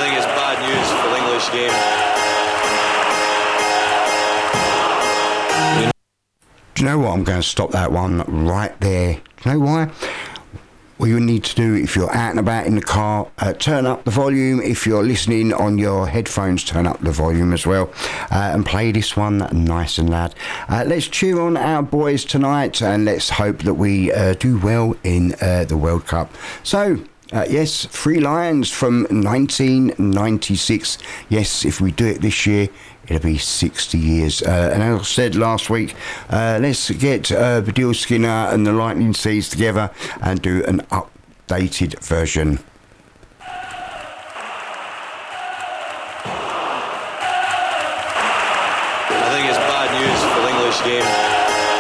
think it's bad news for the English game. Do you know what? I'm going to stop that one right there. Do you know why? What you need to do if you're out and about in the car, turn up the volume. If you're listening on your headphones, turn up the volume as well, and play this one nice and loud. Let's cheer on our boys tonight, and let's hope that we do well in the World Cup. So, yes, Three Lions from 1996. Yes, if we do it this year, it'll be 60 years. And as I said last week, let's get Baddiel Skinner and the Lightning Seeds together and do an updated version.